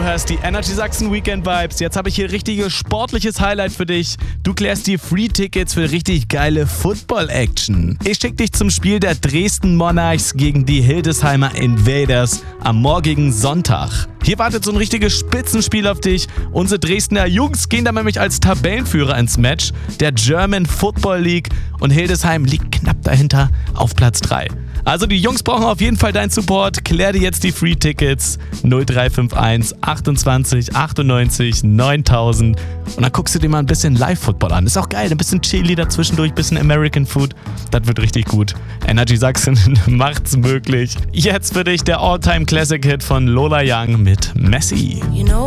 hörst die Energy Sachsen Weekend Vibes. Jetzt habe ich hier richtiges sportliches Highlight für dich. Du klärst die Free-Tickets für richtig geile Football-Action. Ich schicke dich zum Spiel der Dresden Monarchs gegen die Hildesheimer Invaders am morgigen Sonntag. Hier wartet so ein richtiges Spitzenspiel auf dich. Unsere Dresdner Jungs gehen da nämlich als Tabellenführer ins Match der German Football League und Hildesheim liegt knapp dahinter auf Platz 3. Also die Jungs brauchen auf jeden Fall deinen Support. Klär dir jetzt die Free-Tickets 0351 28 98 9000 und dann guckst du dir mal ein bisschen Live-Football an. Ist auch geil, ein bisschen Cheerleader zwischendurch, ein bisschen American Food. Das wird richtig gut. Energy Sachsen macht's möglich. Jetzt für dich der All-Time-Classic-Hit von Lola Young mit Messi. You know